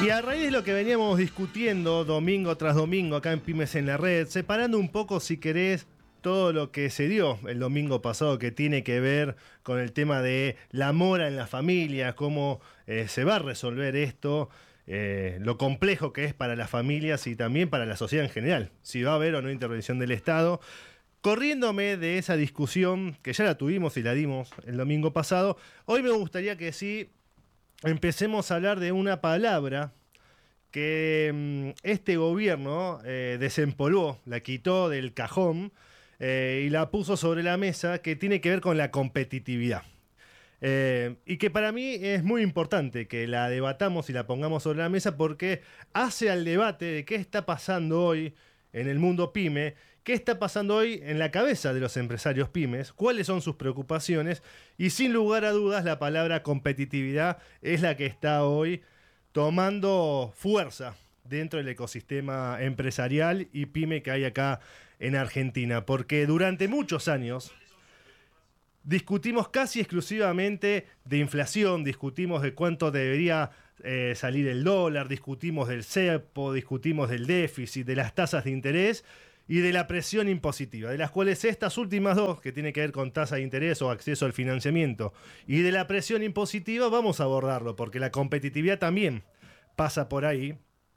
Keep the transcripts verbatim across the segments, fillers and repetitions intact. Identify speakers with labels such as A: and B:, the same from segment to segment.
A: Y a raíz de lo que veníamos discutiendo domingo tras domingo acá en Pymes en la Red, separando un poco, si querés, todo lo que se dio el domingo pasado que tiene que ver con el tema de la mora en la familia, cómo eh, se va a resolver esto, eh, lo complejo que es para las familias y también para la sociedad en general, si va a haber o no intervención del Estado. Corriéndome de esa discusión, que ya la tuvimos y la dimos el domingo pasado, hoy me gustaría que sí empecemos a hablar de una palabra que mmm, este gobierno eh, desempolvó, la quitó del cajón eh, y la puso sobre la mesa, que tiene que ver con la competitividad. Eh, y que para mí es muy importante que la debatamos y la pongamos sobre la mesa porque hace al debate de qué está pasando hoy en el mundo pyme, qué está pasando hoy en la cabeza de los empresarios pymes, cuáles son sus preocupaciones, y sin lugar a dudas la palabra competitividad es la que está hoy tomando fuerza dentro del ecosistema empresarial y pyme que hay acá en Argentina, porque durante muchos años discutimos casi exclusivamente de inflación, discutimos de cuánto debería eh, salir el dólar, discutimos del cepo, discutimos del déficit, de las tasas de interés y de la presión impositiva, de las cuales estas últimas dos, que tienen que ver con tasa de interés o acceso al financiamiento, y de la presión impositiva, vamos a abordarlo, porque la competitividad también pasa por ahí.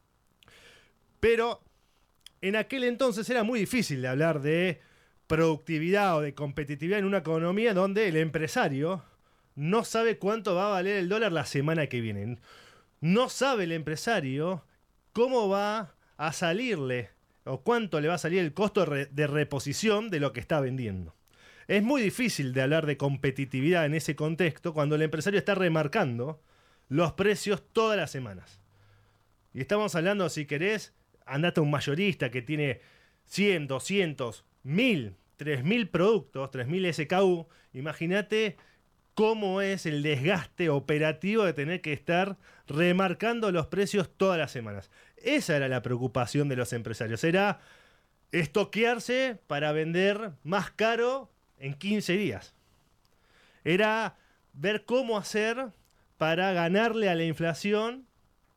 A: Pero en aquel entonces era muy difícil de hablar de productividad o de competitividad en una economía donde el empresario no sabe cuánto va a valer el dólar la semana que viene. No sabe el empresario cómo va a salirle o cuánto le va a salir el costo de, re- de reposición de lo que está vendiendo. Es muy difícil de hablar de competitividad en ese contexto cuando el empresario está remarcando los precios todas las semanas. Y estamos hablando, si querés, andate a un mayorista que tiene cien, doscientos, mil, tres mil productos, tres mil S K U. Imagínate cómo es el desgaste operativo de tener que estar remarcando los precios todas las semanas. Esa era la preocupación de los empresarios, era estoquearse para vender más caro en quince días. Era ver cómo hacer para ganarle a la inflación,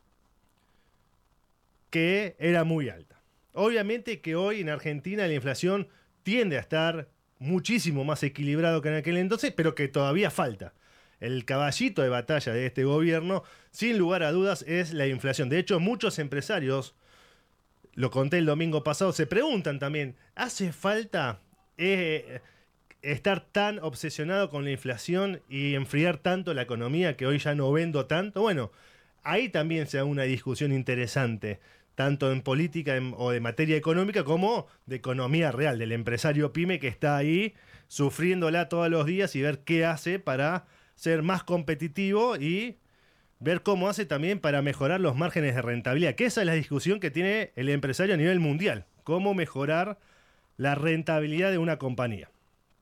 A: que era muy alta. Obviamente que hoy en Argentina la inflación tiende a estar muchísimo más equilibrado que en aquel entonces, pero que todavía falta. El caballito de batalla de este gobierno, sin lugar a dudas, es la inflación. De hecho, muchos empresarios, lo conté el domingo pasado, se preguntan también, ¿hace falta eh, estar tan obsesionado con la inflación y enfriar tanto la economía que hoy ya no vendo tanto? Bueno, ahí también se da una discusión interesante, tanto en política en, o de materia económica como de economía real, del empresario pyme que está ahí sufriéndola todos los días y ver qué hace para ser más competitivo y ver cómo hace también para mejorar los márgenes de rentabilidad, que esa es la discusión que tiene el empresario a nivel mundial, cómo mejorar la rentabilidad de una compañía.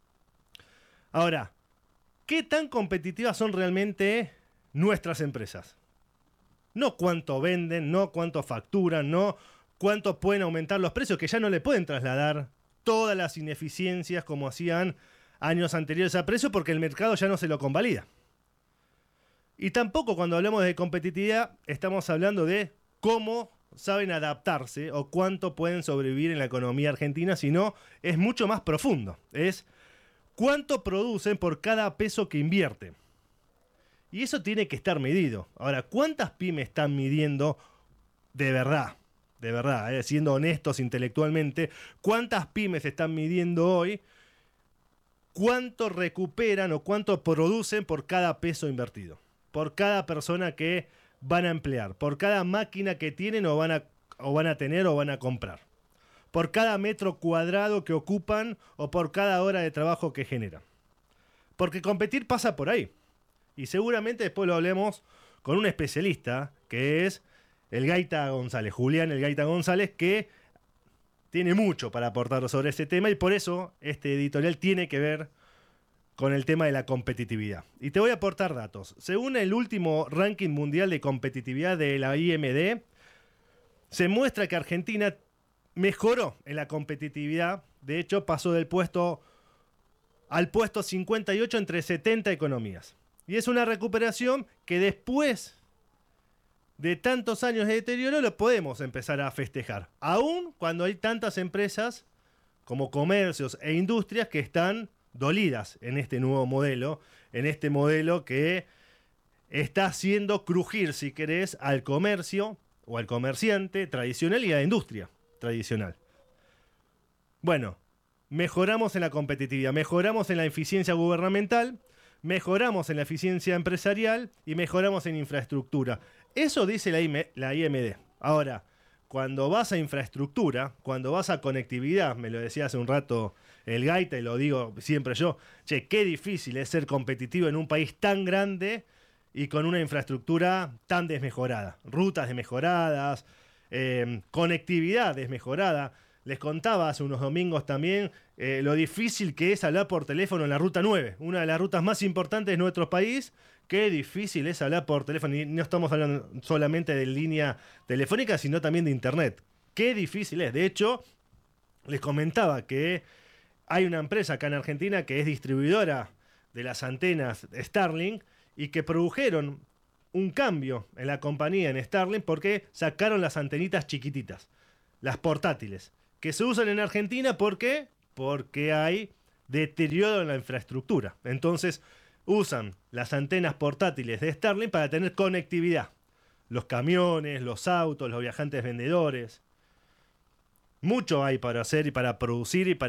A: Ahora, ¿qué tan competitivas son realmente nuestras empresas? No cuánto venden, no cuánto facturan, no cuánto pueden aumentar los precios, que ya no le pueden trasladar todas las ineficiencias como hacían años anteriores a precio, porque el mercado ya no se lo convalida. Y tampoco cuando hablamos de competitividad estamos hablando de cómo saben adaptarse o cuánto pueden sobrevivir en la economía argentina, sino es mucho más profundo. Es cuánto producen por cada peso que invierten. Y eso tiene que estar medido. Ahora, ¿cuántas pymes están midiendo de verdad? De verdad, eh, siendo honestos intelectualmente, ¿cuántas pymes están midiendo hoy cuánto recuperan o cuánto producen por cada peso invertido? Por cada persona que van a emplear, por cada máquina que tienen o van a, o van a tener o van a comprar, por cada metro cuadrado que ocupan o por cada hora de trabajo que generan. Porque competir pasa por ahí. Y seguramente después lo hablemos con un especialista, que es el Gaita González, Julián el Gaita González, que tiene mucho para aportar sobre este tema y por eso este editorial tiene que ver con el tema de la competitividad. Y te voy a aportar datos. Según el último ranking mundial de competitividad de la I M D, se muestra que Argentina mejoró en la competitividad. De hecho, pasó del puesto al puesto cincuenta y ocho entre setenta economías. Y es una recuperación que después de tantos años de deterioro lo podemos empezar a festejar. Aún cuando hay tantas empresas como comercios e industrias que están dolidas en este nuevo modelo, en este modelo que está haciendo crujir, si querés, al comercio o al comerciante tradicional y a la industria tradicional. Bueno, mejoramos en la competitividad, mejoramos en la eficiencia gubernamental, mejoramos en la eficiencia empresarial y mejoramos en infraestructura. Eso dice la, I M D. Ahora, cuando vas a infraestructura, cuando vas a conectividad, me lo decía hace un rato el Gaita y lo digo siempre yo, che, qué difícil es ser competitivo en un país tan grande y con una infraestructura tan desmejorada. Rutas desmejoradas, eh, conectividad desmejorada. Les contaba hace unos domingos también eh, lo difícil que es hablar por teléfono en la Ruta nueve, una de las rutas más importantes de nuestro país. Qué difícil es hablar por teléfono. Y no estamos hablando solamente de línea telefónica, sino también de internet. Qué difícil es. De hecho, les comentaba que hay una empresa acá en Argentina que es distribuidora de las antenas Starlink y que produjeron un cambio en la compañía en Starlink porque sacaron las antenitas chiquititas, las portátiles, que se usan en Argentina. ¿Por qué? Porque hay deterioro en la infraestructura. Entonces usan las antenas portátiles de Starlink para tener conectividad. Los camiones, los autos, los viajantes vendedores. Mucho hay para hacer y para producir y para